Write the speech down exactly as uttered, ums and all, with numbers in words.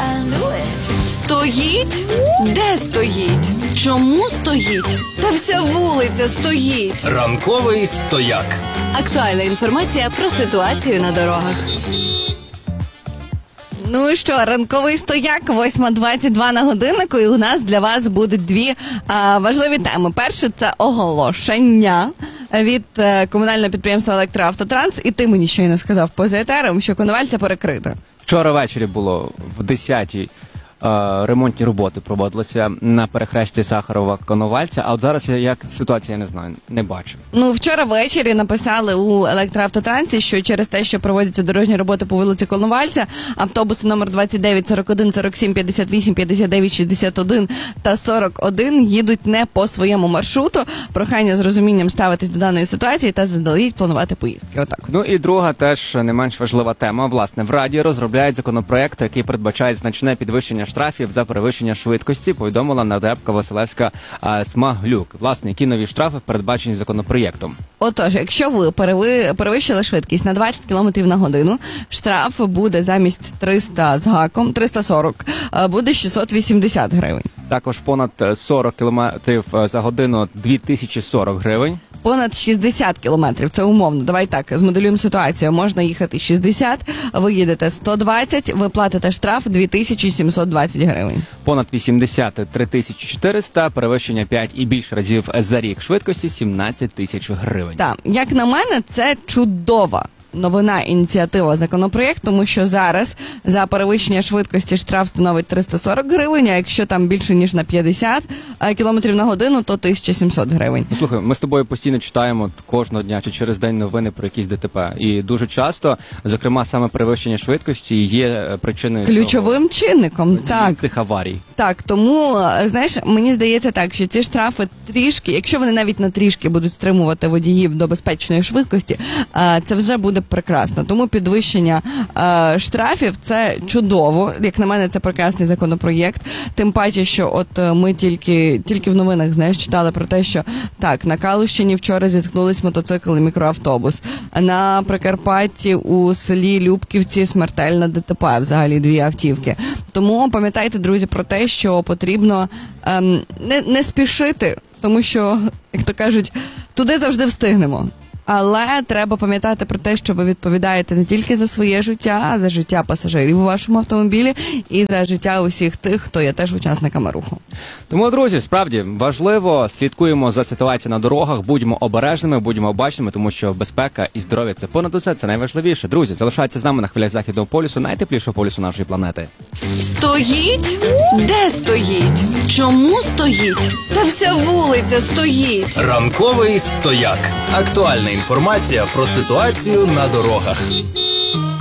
Стоїть? Де стоїть? Чому стоїть? Та вся вулиця стоїть. Ранковий стояк. Актуальна інформація про ситуацію на дорогах. Ну і що, ранковий стояк, восьма двадцять два на годиннику, і у нас для вас будуть дві а, важливі теми. Перше – це оголошення від е, комунального підприємства «Електроавтотранс». І ти мені щойно сказав поза етером, що Коновальця перекрита. Вчора ввечері було в десятій е, ремонтні роботи проводилися на перехресті Сахарова-Коновальця, а от зараз я, як ситуація, я не знаю, не бачу. Ну, вчора ввечері написали у «Електроавтотрансі», що через те, що проводяться дорожні роботи по вулиці Коновальця, автобуси номер двадцять дев'ять, сорок один, сорок сім, п'ятдесят вісім, п'ятдесят дев'ять, шістдесят один та сорок один їдуть не по своєму маршруту. Прохання з розумінням ставитись до даної ситуації та заздалегідь планувати поїздки. Отак. Ну і друга, теж не менш важлива тема. Власне, в Раді розробляють законопроект, який передбачає значне підвищення штрафів за перевищення швидкості, повідомила нардепка Василевська а, Смаглюк. Власне, які нові штрафи передбачені законопроєктом? Отож, якщо ви переви... перевищили швидкість на двадцять кілометрів на годину, штраф буде замість триста з гаком, триста сорок, буде шістсот вісімдесят гривень. Також понад сорок кілометрів за годину дві тисячі сорок гривень. Понад шістдесят кілометрів, це умовно. Давай так, змоделюємо ситуацію. Можна їхати шістдесят, ви їдете сто двадцять, ви платите штраф дві тисячі сімсот двадцять гривень. Понад вісімдесят – три тисячі чотириста, перевищення п'ять і більше разів за рік швидкості – сімнадцять тисяч гривень. Так, як на мене, це чудова новина, ініціатива, законопроєкт, тому що зараз за перевищення швидкості штраф становить триста сорок гривень, а якщо там більше ніж на п'ятдесят кілометрів на годину, то тисяча сімсот гривень. Ну, слухай, ми з тобою постійно читаємо кожного дня чи через день новини про якісь ДТП. І дуже часто, зокрема, саме перевищення швидкості є причиною ключовим цього, чинником, так. цих аварій. Так, тому, знаєш, мені здається так, що ці штрафи трішки, якщо вони навіть на трішки будуть стримувати водіїв до безпечної швидкості, це вже буде прекрасно. Тому підвищення е, штрафів – це чудово. Як на мене, це прекрасний законопроєкт. Тим паче, що от ми тільки, тільки в новинах, знаєш, читали про те, що так, на Калущині вчора зіткнулись мотоцикл і мікроавтобус. На Прикарпатті у селі Любківці смертельна ДТП, взагалі дві автівки. Тому пам'ятайте, друзі, про те, що потрібно ем, не, не спішити, тому що, як то кажуть, туди завжди встигнемо. Але треба пам'ятати про те, що ви відповідаєте не тільки за своє життя, а за життя пасажирів у вашому автомобілі і за життя усіх тих, хто є теж учасниками руху. Тому, друзі, справді важливо, слідкуємо за ситуацією на дорогах, будьмо обережними, будьмо обачними, тому що безпека і здоров'я – це понад усе, це найважливіше. Друзі, залишайтеся з нами на хвилях Західного полюсу, найтеплішого полюсу нашої планети. Стоїть? Де стоїть? Чому стоїть? Та вся вулиця стоїть. Ранковий стояк. Актуальна інформація про ситуацію на дорогах.